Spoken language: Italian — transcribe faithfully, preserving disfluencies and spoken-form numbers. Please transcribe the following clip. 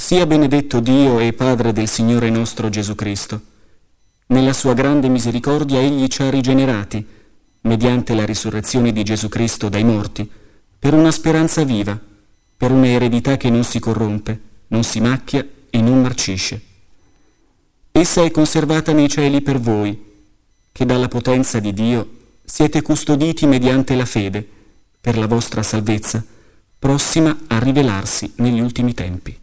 Sia benedetto Dio e Padre del Signore nostro Gesù Cristo. Nella sua grande misericordia Egli ci ha rigenerati, mediante la risurrezione di Gesù Cristo dai morti, per una speranza viva, per una eredità che non si corrompe, non si macchia e non marcisce. Essa è conservata nei cieli per voi, che dalla potenza di Dio siete custoditi mediante la fede, per la vostra salvezza, prossima a rivelarsi negli ultimi tempi.